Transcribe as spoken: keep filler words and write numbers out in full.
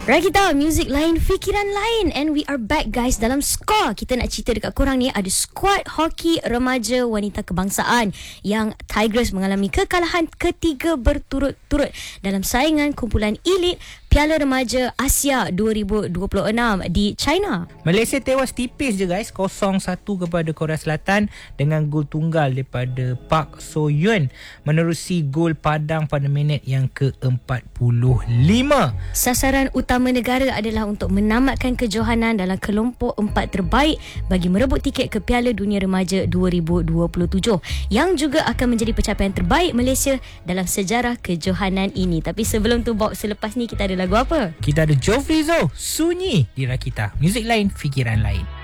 Rakita, muzik lain, fikiran lain. And we are back guys dalam skor. Kita nak cerita dekat korang ni, ada skuad hoki remaja wanita kebangsaan yang Tigers mengalami kekalahan ketiga berturut-turut dalam saingan kumpulan elit Piala Remaja Asia dua ribu dua puluh enam di China. Malaysia tewas tipis je guys, kosong satu kepada Korea Selatan dengan gol tunggal daripada Park So-yeon menerusi gol padang pada minit yang ke empat puluh lima. Sasaran utama negara adalah untuk menamatkan kejohanan dalam kelompok empat terbaik bagi merebut tiket ke Piala Dunia Remaja dua ribu dua puluh tujuh yang juga akan menjadi pencapaian terbaik Malaysia dalam sejarah kejohanan ini. Tapi sebelum tu Bob, selepas ni kita ada lagu apa? Kita ada Jofrizo, Sunyi di Rakita. Muzik lain, fikiran lain.